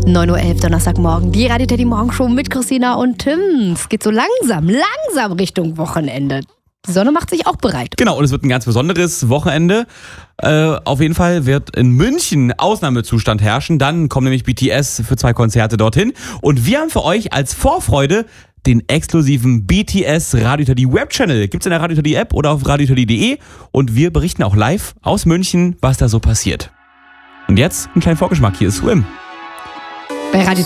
9:11 Uhr Donnerstagmorgen. Die Radio Teddy Morgenshow mit Christina und Tim. Es geht so langsam Richtung Wochenende. Die Sonne macht sich auch bereit. Genau, und es wird ein ganz besonderes Wochenende. Auf jeden Fall wird in München Ausnahmezustand herrschen. Dann kommen nämlich BTS für 2 Konzerte dorthin. Und wir haben für euch als Vorfreude den exklusiven BTS Radio Teddy Webchannel. Gibt's in der Radio Teddy App oder auf radioteddy.de. Und wir berichten auch live aus München, was da so passiert. Und jetzt ein kleiner Vorgeschmack. Hier ist Swim. Bei Radio